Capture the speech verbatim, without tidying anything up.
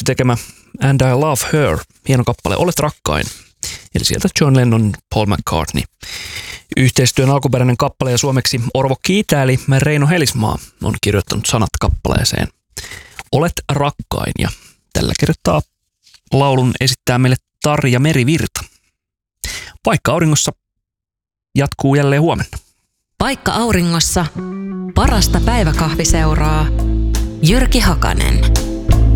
Beatlesien tekemä And I Love Her, hieno kappale, Olet rakkain. Eli sieltä John Lennon, Paul McCartney. Yhteistyön alkuperäinen kappale ja suomeksi Orvo Kiitä eli Reino Helismaa on kirjoittanut sanat kappaleeseen. Olet rakkain, ja tällä kertaa laulun esittää meille Tarja Merivirta. Paikka auringossa jatkuu jälleen huomenna. Paikka auringossa. Parasta päiväkahviseuraa. Jyrki Hakanen.